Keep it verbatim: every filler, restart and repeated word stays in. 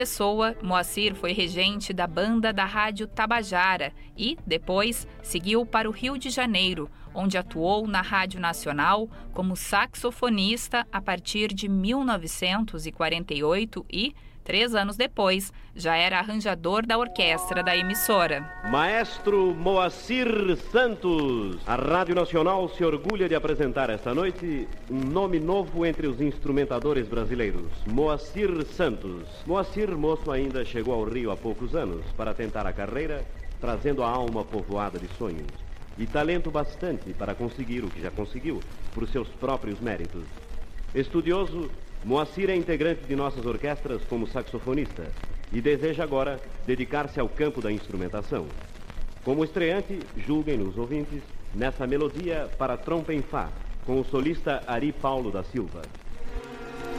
Pessoa, Moacir foi regente da banda da Rádio Tabajara e, depois, seguiu para o Rio de Janeiro, onde atuou na Rádio Nacional como saxofonista a partir de mil novecentos e quarenta e oito e, três anos depois, já era arranjador da orquestra da emissora. Maestro Moacir Santos. A Rádio Nacional se orgulha de apresentar esta noite um nome novo entre os instrumentadores brasileiros, Moacir Santos. Moacir, moço, ainda chegou ao Rio há poucos anos para tentar a carreira, trazendo a alma povoada de sonhos e talento bastante para conseguir o que já conseguiu por seus próprios méritos. Estudioso, Moacir é integrante de nossas orquestras como saxofonista e deseja agora dedicar-se ao campo da instrumentação. Como estreante, julguem os ouvintes, nessa melodia para trompa em Fá, com o solista Ari Paulo da Silva.